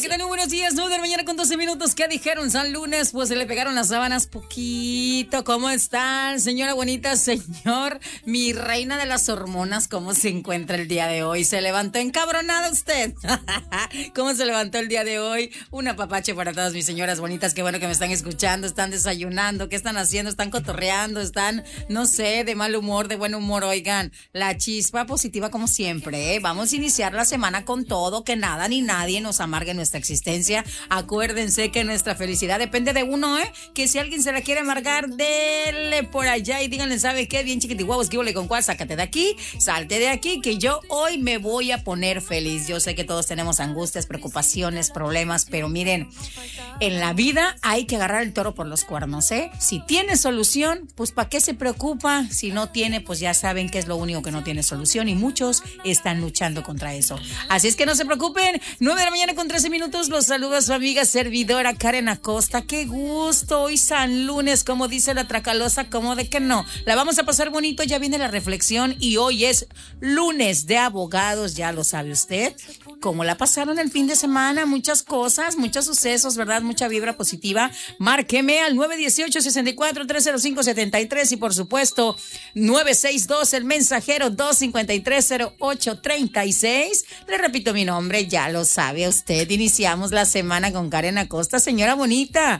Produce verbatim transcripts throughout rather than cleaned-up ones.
¿qué tal? Muy buenos días, nueve de la mañana con doce minutos. ¿Qué dijeron? San lunes, pues se le pegaron las sábanas poquito. ¿Cómo están, señora bonita, señor? Mi reina de las hormonas, ¿cómo se encuentra el día de hoy? ¿Se levantó encabronada usted? ¿Cómo se levantó el día de hoy? Un apapache para todas mis señoras bonitas. Qué bueno que me están escuchando, están desayunando. ¿Qué están haciendo? Están cotorreando, están, no sé, de mal humor, de buen humor. Oigan, la chispa positiva como siempre, ¿eh? Vamos a iniciar la semana con todo, que nada ni nadie nos amargue nuestra existencia. Acuérdense que nuestra felicidad depende de uno, ¿eh? Que si alguien se la quiere amargar, dele por allá y díganle, ¿sabe qué? Bien chiquitiguavos, esquívole con cuál, sácate de aquí, salte de aquí, que yo hoy me voy a poner feliz. Yo sé que todos tenemos angustias, preocupaciones, problemas, pero miren, en la vida hay que agarrar el toro por los cuernos, ¿eh? Si tiene solución, pues ¿para qué se preocupa? Si no tiene, pues ya saben que es lo único que no tiene solución y muchos están luchando contra eso. Así es que no se preocupen. nueve de la mañana con trece minutos. Los saluda su amiga servidora Karen Acosta. Qué gusto. Hoy San Lunes, como dice la Tracalosa, como de que no. La vamos a pasar bonito. Ya viene la reflexión y hoy es lunes de abogados. Ya lo sabe usted. ¿Cómo la pasaron el fin de semana? Muchas cosas, muchos sucesos, ¿verdad? Mucha vibra positiva. Márqueme al nueve uno ocho, seis cuatro, tres cero cinco, siete tres y por supuesto nueve seis dos el mensajero dos cinco tres, cero ocho tres seis. Le repito mi nombre, ya lo sabe usted. Iniciamos la semana con Karen Acosta. Señora bonita,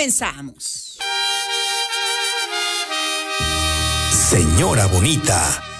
comenzamos. Señora bonita.